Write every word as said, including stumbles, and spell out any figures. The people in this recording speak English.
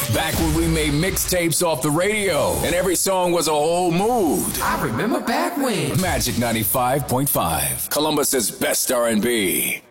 Back when we made mixtapes off the radio, and every song was a whole mood. I remember back when. Magic ninety-five point five, Columbus's best R and B.